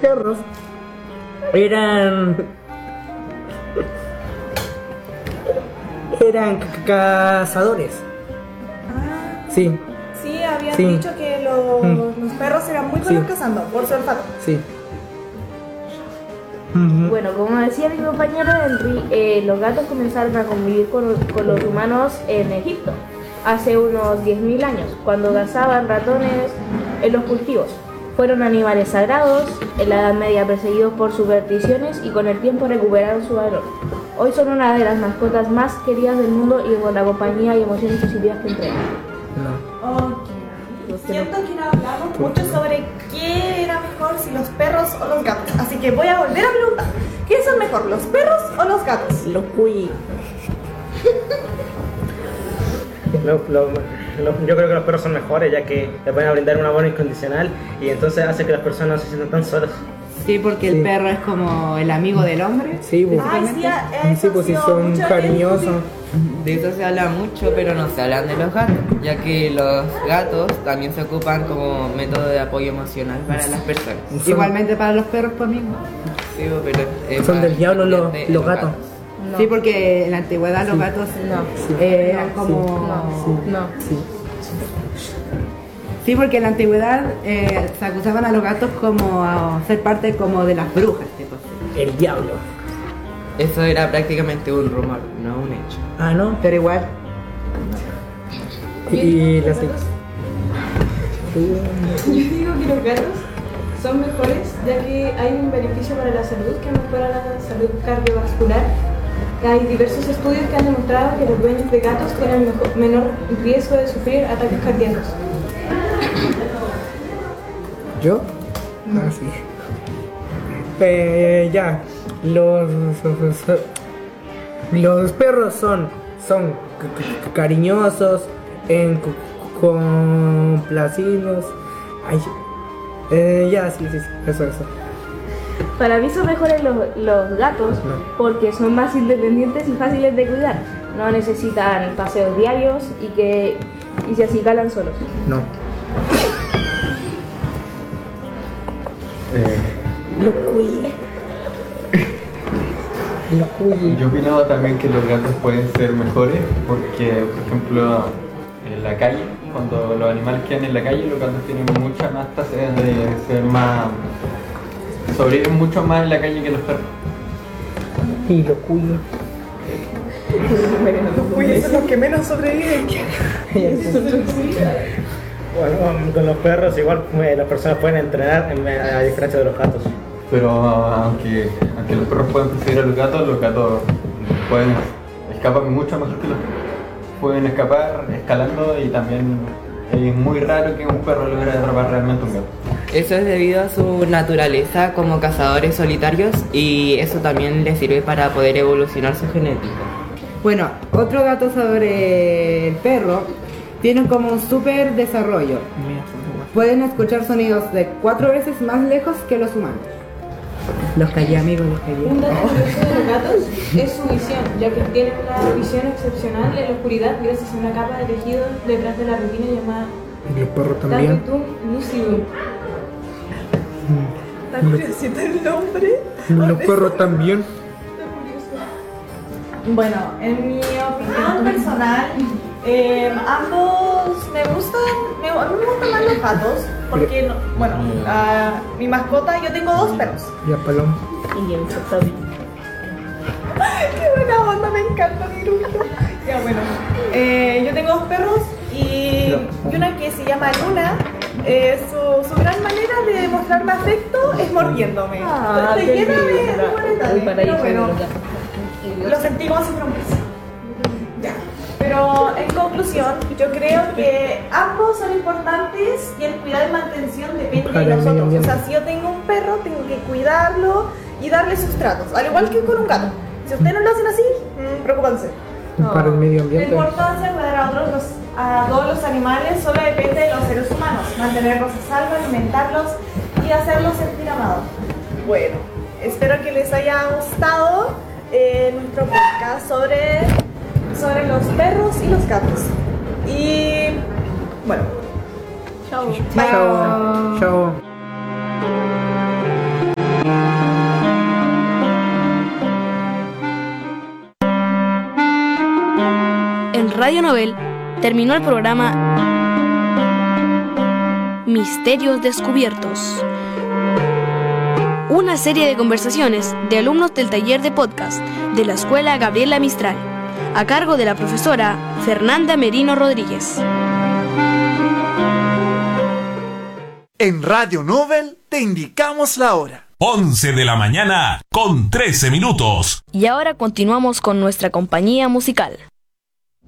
perros eran cazadores. Sí, Sí, habían Sí. dicho que los perros eran muy buenos Sí. cazando, por su olfato. sí. Ujú. Bueno, como decía mi compañero Henry, los gatos comenzaron a convivir con los humanos en Egipto hace unos 10.000 años, cuando cazaban ratones en los cultivos. Fueron animales sagrados, en la Edad Media perseguidos por supersticiones y con el tiempo recuperaron su valor. Hoy son una de las mascotas más queridas del mundo y con la compañía y emociones positivas que entregan. No. Ok. Siento que no hablamos mucho sobre qué era mejor, si los perros o los gatos. Así que voy a volver a preguntar: ¿qué son mejor, los perros o los gatos? Los cuy. Yo creo que los perros son mejores, ya que le pueden brindar un amor incondicional y entonces hace que las personas no se sientan tan solas. Sí, porque Sí. el perro es como el amigo del hombre. Sí, pues. Ay, sí, Sí, pues si son cariñosos. De eso se habla mucho, pero no se hablan de los gatos, ya que los gatos también se ocupan como método de apoyo emocional para las personas. Son- Igualmente para los perros, pues mismo. Sí, pero es Son más del diablo los importante gatos. No. Sí, porque en la antigüedad los Sí. gatos No. eran como... No. Sí. Sí, porque en la antigüedad se acusaban a los gatos como a ser parte como de las brujas, tipo. El diablo. Eso era prácticamente un rumor, no un hecho. Ah, ¿no? Pero igual, Y las... Yo digo que los gatos son mejores ya que hay un beneficio para la salud que mejora la salud cardiovascular. Hay diversos estudios que han demostrado que los dueños de gatos tienen menor riesgo de sufrir ataques cardíacos. ¿Yo? Ah, sí. Ya. Los perros son cariñosos, complacidos. Ay, ya, sí, eso. Para mí son mejores los gatos No. porque son más independientes y fáciles de cuidar. No necesitan paseos diarios y se acicalan solos. No. Yo opinaba también que los gatos pueden ser mejores porque, por ejemplo, en la calle, cuando los animales quedan en la calle, los gatos tienen mucha más tasa de ser más... sobreviven mucho más en la calle que los perros. Y los cuyos. Uy, esos son los que menos sobreviven. Bueno, con los perros igual las personas pueden entrenar a diferencia de los gatos. Pero aunque los perros pueden perseguir a los gatos pueden escapar mucho mejor que los perros. Pueden escapar escalando y también es muy raro que un perro logre atrapar realmente un gato. Eso es debido a su naturaleza como cazadores solitarios y eso también les sirve para poder evolucionar su genética. bueno, otro dato sobre el perro, tienen como un súper desarrollo. Pueden escuchar sonidos de 4 veces más lejos que los humanos. Los callé, amigos, los callé. Un dato curioso de los gatos es su visión, ya que tienen una visión excepcional en la oscuridad gracias a una capa de tejido detrás de la retina llamada Y los perros también. tapetum lucidum. Tan curiosito el nombre. Los perros también. Bueno, en mi opinión personal, ambos me gustan. A mí me gustan más los gatos. Porque, mi mascota, yo tengo 2 perros. Ya, paloma. Y el también. Qué buena onda, me encanta mi grupo. Ya, bueno. Yo tengo 2 perros y una que se llama Luna. Su gran manera de demostrarme afecto es mordiéndome. Ah, Estoy qué llena de linda. buenas Uy, para pero ahí bueno, fue lo sentí como si fuera un beso. Ya. Pero en conclusión, yo creo que ambos son importantes y el cuidado y mantención depende Para de el medio nosotros. O ambiente. sea, si yo tengo un perro, tengo que cuidarlo y darle sustratos, al igual que con un gato. Si ustedes no lo hacen así, preocúpense. Para el medio La ambiente. importancia de cuidar a todos los animales solo depende de los seres humanos. Mantenerlos a salvo, alimentarlos y hacerlos sentir amados. Bueno, espero que les haya gustado nuestro podcast sobre los perros y los gatos. Y bueno, Chao. Chao. Chao. Radio Novel terminó el programa Misterios Descubiertos, una serie de conversaciones de alumnos del taller de podcast de la Escuela Gabriela Mistral, a cargo de la profesora Fernanda Merino Rodríguez. En Radio Novel te indicamos la hora. 11 de la mañana con 13 minutos. Y ahora continuamos con nuestra compañía musical.